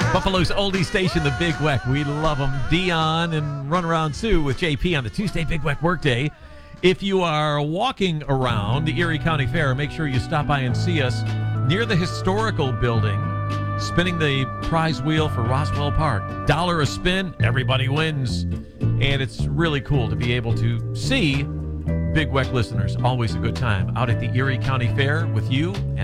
Buffalo's oldie station, the Big Weck. We love them. Dion and Runaround Sue with JP on the Tuesday Big Weck Workday. If you are walking around the Erie County Fair, make sure you stop by and see us near the historical building, spinning the prize wheel for Roswell Park. $1 a spin, everybody wins. And it's really cool to be able to see Big Weck listeners. Always a good time out at the Erie County Fair with you.